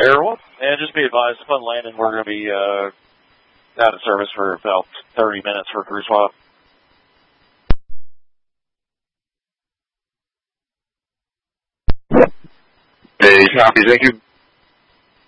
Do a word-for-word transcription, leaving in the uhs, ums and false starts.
Air One. And just be advised, upon landing, we're going to be uh, out of service for about thirty minutes for crew swap. Hey, copy. Thank you.